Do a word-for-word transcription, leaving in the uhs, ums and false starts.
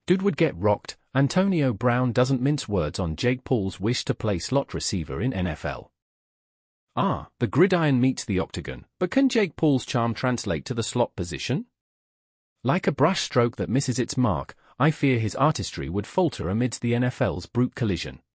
Dude would get rocked. Antonio Brown doesn't mince words on Jake Paul's wish to play slot receiver in N F L. Ah, the gridiron meets the octagon, but can Jake Paul's charm translate to the slot position? Like a brushstroke that misses its mark, I fear his artistry would falter amidst the N F L's brute collision.